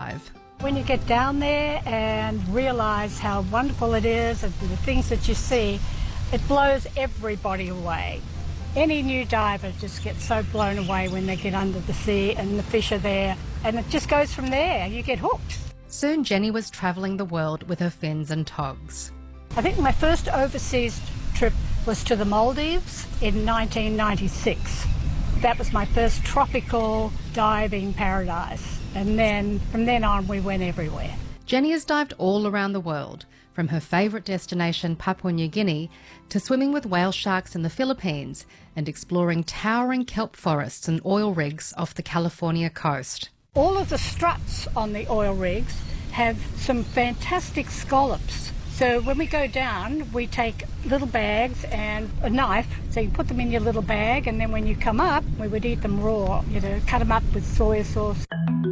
dive. When you get down there and realise how wonderful it is and the things that you see, it blows everybody away. Any new diver just gets so blown away when they get under the sea and the fish are there, and it just goes from there. You get hooked. Soon Jenny was travelling the world with her fins and togs. I think my first overseas trip was to the Maldives in 1996. That was my first tropical diving paradise. And then from then on we went everywhere. Jenny has dived all around the world, from her favourite destination, Papua New Guinea, to swimming with whale sharks in the Philippines and exploring towering kelp forests and oil rigs off the California coast. All of the struts on the oil rigs have some fantastic scallops. So when we go down, we take little bags and a knife, so you put them in your little bag, and then when you come up, we would eat them raw, cut them up with soy sauce.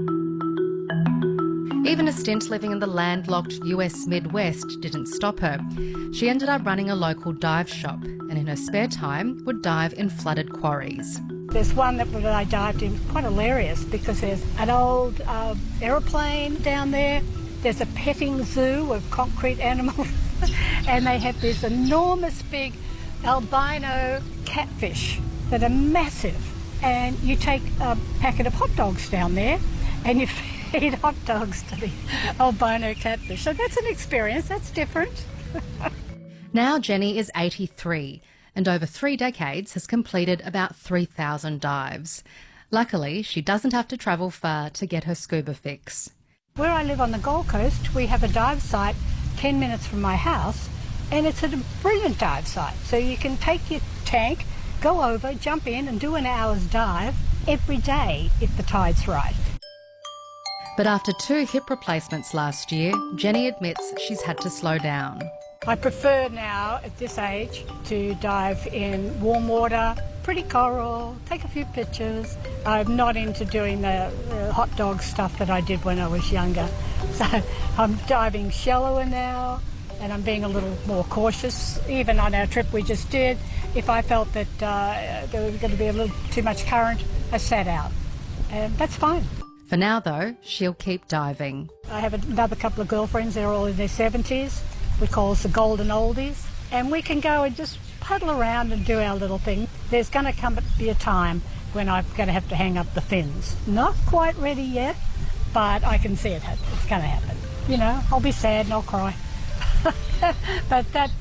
Even a stint living in the landlocked US Midwest didn't stop her. She ended up running a local dive shop and in her spare time would dive in flooded quarries. There's one that I dived in, quite hilarious, because there's an old aeroplane down there. There's a petting zoo of concrete animals and they have this enormous big albino catfish that are massive. And you take a packet of hot dogs down there and you feed hot dogs to the albino catfish. So that's an experience, that's different. Now Jenny is 83 and over 3 decades has completed about 3,000 dives. Luckily, she doesn't have to travel far to get her scuba fix. Where I live on the Gold Coast, we have a dive site 10 minutes from my house, and it's a brilliant dive site. So you can take your tank, go over, jump in and do an hour's dive every day if the tide's right. But after 2 hip replacements last year, Jenny admits she's had to slow down. I prefer now, at this age, to dive in warm water, pretty coral, take a few pictures. I'm not into doing the hot dog stuff that I did when I was younger. So I'm diving shallower now, and I'm being a little more cautious. Even on our trip we just did, if I felt that there was going to be a little too much current, I sat out. And that's fine. For now, though, she'll keep diving. I have another couple of girlfriends, they're all in their 70s. We call us the golden oldies. And we can go and just puddle around and do our little thing. There's going to be a time when I'm going to have to hang up the fins. Not quite ready yet, but I can see it's going to happen. I'll be sad and I'll cry. But that